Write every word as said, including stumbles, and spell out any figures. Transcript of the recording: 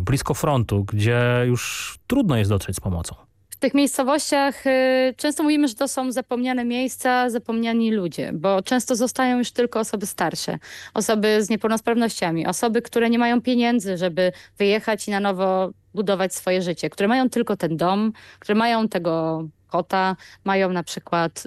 blisko frontu, gdzie już trudno jest dotrzeć z pomocą? W tych miejscowościach y, często mówimy, że to są zapomniane miejsca, zapomniani ludzie, bo często zostają już tylko osoby starsze, osoby z niepełnosprawnościami, osoby, które nie mają pieniędzy, żeby wyjechać i na nowo budować swoje życie, które mają tylko ten dom, które mają tego kota, mają na przykład